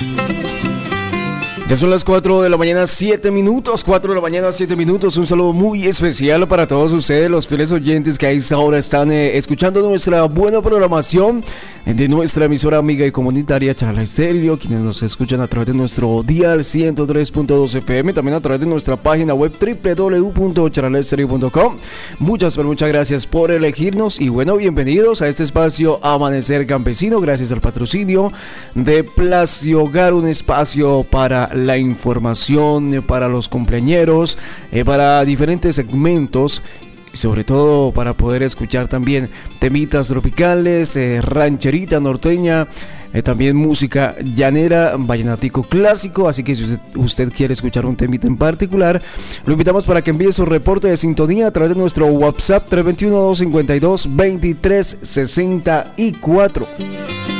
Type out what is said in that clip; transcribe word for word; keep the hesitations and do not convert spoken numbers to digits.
Ya son las cuatro de la mañana, siete minutos, cuatro de la mañana, siete minutos. Un saludo muy especial para todos ustedes, los fieles oyentes que a esta hora están eh, escuchando nuestra buena programación de nuestra emisora amiga y comunitaria Charala Estéreo, quienes nos escuchan a través de nuestro dial ciento tres punto dos F M, también a través de nuestra página web doble u doble u doble u punto charala estéreo punto com. Muchas, pero muchas gracias por elegirnos y bueno, bienvenidos a este espacio Amanecer Campesino, gracias al patrocinio de Placio Hogar, un espacio para la información, para los cumpleañeros, eh, para diferentes segmentos, y sobre todo para poder escuchar también temitas tropicales, eh, rancherita norteña, eh, también música llanera, vallenatico clásico. Así que si usted, usted quiere escuchar un temita en particular, lo invitamos para que envíe su reporte de sintonía a través de nuestro WhatsApp tres dos uno, dos cinco dos, dos tres seis cuatro.